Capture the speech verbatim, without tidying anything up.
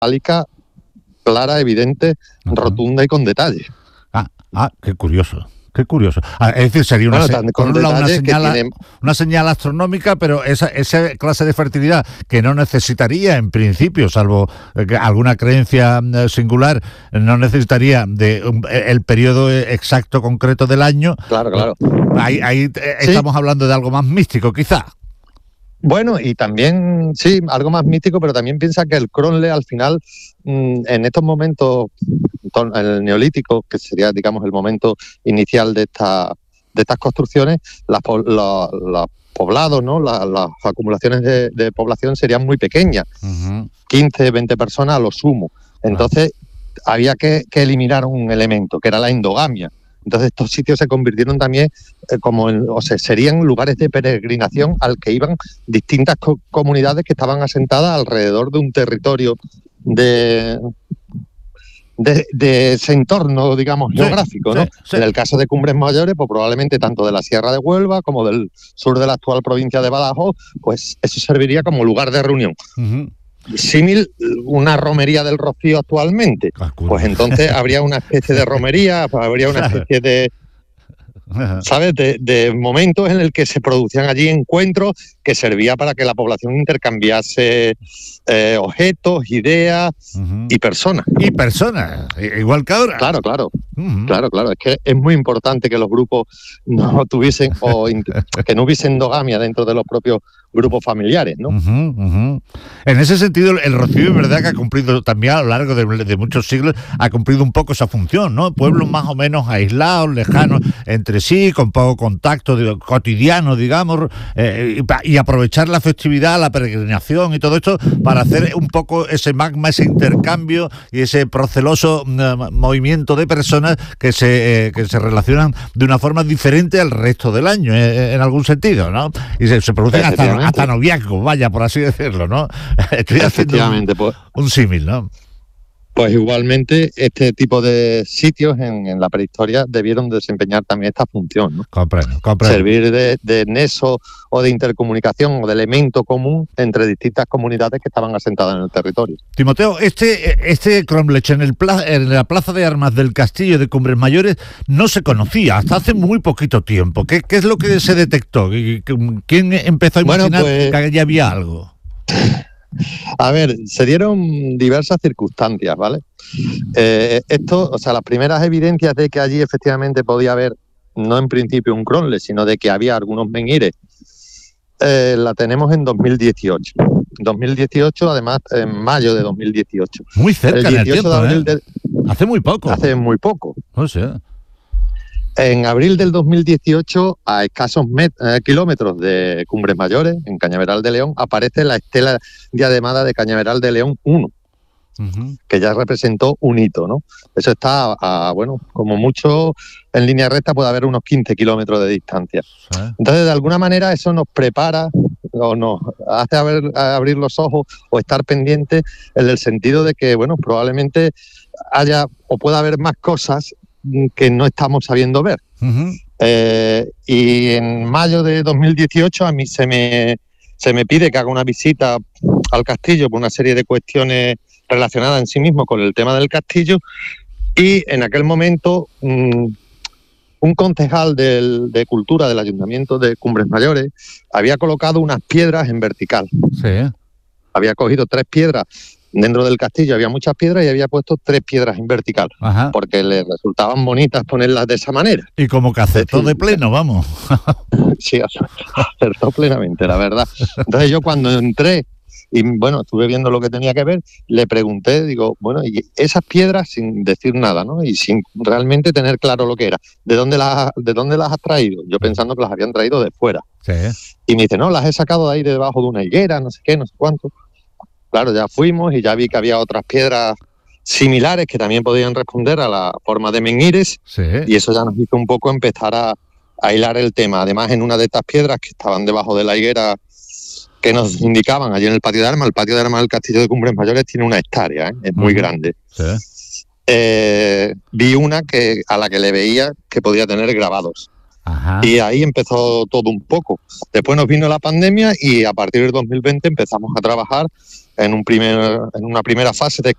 metálica, clara, evidente, uh-huh. rotunda y con detalle. Ah, ah, qué curioso. Qué curioso. Ah, es decir, sería una, bueno, se- con una, una, señal, tiene... una señal astronómica, pero esa, esa clase de fertilidad que no necesitaría, en principio, salvo que alguna creencia singular, no necesitaría de un, el periodo exacto, concreto del año. Claro, claro. Ahí, ahí sí. Estamos hablando de algo más místico, quizá. Bueno, y también, sí, algo más místico, pero también piensa que el Cronle, al final, mmm, en estos momentos, el neolítico, que sería, digamos, el momento inicial de, esta, de estas construcciones, las, los, los poblados, ¿no? las, las acumulaciones de, de población serían muy pequeñas, uh-huh. quince, veinte personas a lo sumo. Entonces, uh-huh. había que, que eliminar un elemento, que era la endogamia. Entonces estos sitios se convirtieron también eh, como, en, o sea, serían lugares de peregrinación al que iban distintas co- comunidades que estaban asentadas alrededor de un territorio de, de, de ese entorno, digamos, sí, geográfico, ¿no? Sí, sí. En el caso de Cumbres Mayores, pues probablemente tanto de la Sierra de Huelva como del sur de la actual provincia de Badajoz, pues eso serviría como lugar de reunión. Uh-huh. Símil una romería del Rocío actualmente, pues entonces habría una especie de romería, pues habría una especie de, ¿sabes? De, de momentos en el que se producían allí encuentros que servía para que la población intercambiase eh, objetos, ideas uh-huh. y personas. Y personas, igual que ahora. Claro, claro. Uh-huh. Claro, claro. Es que es muy importante que los grupos no tuviesen o que no hubiese endogamia dentro de los propios grupos familiares, ¿no? Uh-huh, uh-huh. En ese sentido, el Rocío es verdad que ha cumplido también a lo largo de, de muchos siglos, ha cumplido un poco esa función, ¿no? Pueblos más o menos aislados, lejanos entre sí, con poco contacto de, cotidiano, digamos, eh, y, y aprovechar la festividad, la peregrinación y todo esto para hacer un poco ese magma, ese intercambio y ese proceloso uh, movimiento de personas que se, eh, que se relacionan de una forma diferente al resto del año, eh, en algún sentido, ¿no? Y se, se producen hasta hasta noviazgo, vaya, por así decirlo, ¿no? Estoy haciendo un, pues, un símil, ¿no? Pues igualmente este tipo de sitios en, en la prehistoria debieron desempeñar también esta función, ¿no? Comprendo, comprendo. Servir de, de nexo o de intercomunicación o de elemento común entre distintas comunidades que estaban asentadas en el territorio. Timoteo, este, este Cromlech en, el pla, en la plaza de armas del castillo de Cumbres Mayores no se conocía hasta hace muy poquito tiempo. ¿Qué, qué es lo que se detectó? ¿Quién empezó a imaginar bueno, pues, que allí había algo? A ver, se dieron diversas circunstancias, ¿vale? Eh, esto, o sea, las primeras evidencias de que allí efectivamente podía haber, no en principio un Cronle, sino de que había algunos menhires, eh, la tenemos en dos mil dieciocho. dos mil dieciocho, además, en mayo de dos mil dieciocho. Muy cerca en el tiempo, de abril ¿eh? de... Hace muy poco. Hace muy poco. O sea... En abril del dos mil dieciocho, a escasos met- eh, kilómetros de Cumbres Mayores, en Cañaveral de León, aparece la estela diademada de Cañaveral de León uno, uh-huh. que ya representó un hito, ¿no? Eso está, a, a, bueno, como mucho, en línea recta puede haber unos quince kilómetros de distancia. ¿Sí? Entonces, de alguna manera, eso nos prepara o nos hace abrir, abrir los ojos o estar pendientes en el sentido de que, bueno, probablemente haya o pueda haber más cosas que no estamos sabiendo ver. Uh-huh. Eh, y en mayo de dos mil dieciocho a mí se me, se me pide que haga una visita al castillo por una serie de cuestiones relacionadas en sí mismo con el tema del castillo, y en aquel momento mmm, un concejal del, de Cultura del Ayuntamiento de Cumbres Mayores había colocado unas piedras en vertical. Sí. Había cogido tres piedras. Dentro del castillo había muchas piedras y había puesto tres piedras en vertical. Ajá. Porque le resultaban bonitas ponerlas de esa manera. Y como que acertó de pleno, vamos. Sí, acertó plenamente, la verdad. Entonces yo cuando entré y bueno, estuve viendo lo que tenía que ver, le pregunté, digo, bueno, y esas piedras, sin decir nada, ¿no? Y sin realmente tener claro lo que era, ¿de dónde las, de dónde las has traído? Yo pensando que las habían traído de fuera. Sí. Y me dice, no, las he sacado de ahí de debajo de una higuera, no sé qué, no sé cuánto. Claro, ya fuimos y ya vi que había otras piedras similares que también podían responder a la forma de menhires, sí. Y eso ya nos hizo un poco empezar a, a hilar el tema. Además, en una de estas piedras que estaban debajo de la higuera que nos indicaban allí en el patio de armas, el patio de armas del castillo de Cumbres Mayores tiene una hectárea, ¿eh? Es muy uh-huh. grande. Sí. Eh, vi una que a la que le veía que podía tener grabados. Ajá. Y ahí empezó todo un poco. Después nos vino la pandemia y a partir del dos mil veinte empezamos a trabajar en, un primer, en una primera fase de